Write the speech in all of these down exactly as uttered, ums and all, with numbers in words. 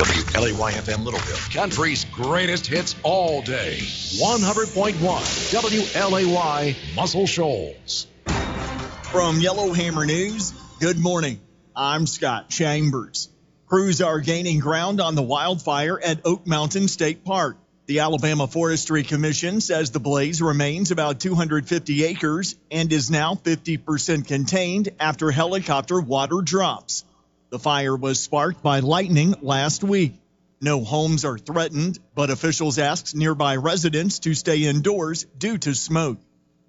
W L A Y F M Littleville, country's greatest hits all day. one hundred point one W L A Y Muscle Shoals. From Yellowhammer News, good morning. I'm Scott Chambers. Crews are gaining ground on the wildfire at Oak Mountain State Park. The Alabama Forestry Commission says the blaze remains about two hundred fifty acres and is now fifty percent contained after helicopter water drops. The fire was sparked by lightning last week. No homes are threatened, but officials asked nearby residents to stay indoors due to smoke.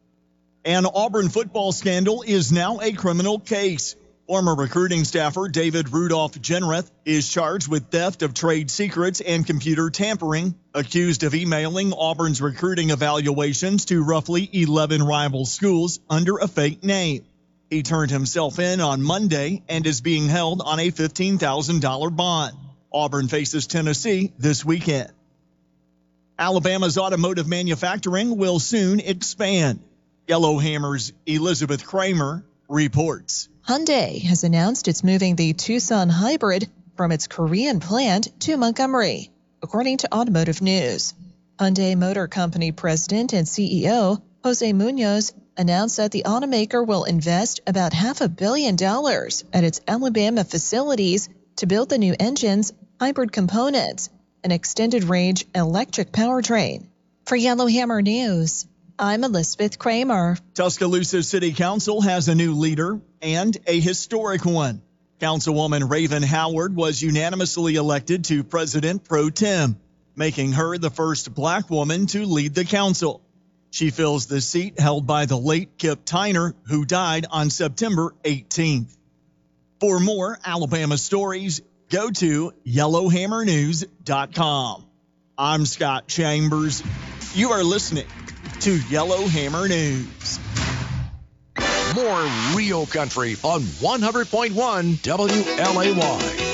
An Auburn football scandal is now a criminal case. Former recruiting staffer David Rudolph Jenreth is charged with theft of trade secrets and computer tampering, accused of emailing Auburn's recruiting evaluations to roughly eleven rival schools under a fake name. He turned himself in on Monday and is being held on a fifteen thousand dollars bond. Auburn faces Tennessee this weekend. Alabama's automotive manufacturing will soon expand. Yellowhammer's Elizabeth Kramer reports. Hyundai has announced it's moving the Tucson hybrid from its Korean plant to Montgomery, according to Automotive News. Hyundai Motor Company president and C E O Jose Munoz announced that the automaker will invest about half a billion dollars at its Alabama facilities to build the new engines, hybrid components, and extended-range electric powertrain. For Yellowhammer News, I'm Elizabeth Kramer. Tuscaloosa City Council has a new leader and a historic one. Councilwoman Raven Howard was unanimously elected to President Pro Tem, making her the first black woman to lead the council. She fills the seat held by the late Kip Tyner, who died on September eighteenth. For more Alabama stories, go to yellowhammer news dot com. I'm Scott Chambers. You are listening to Yellowhammer News. More real country on one hundred point one W L A Y.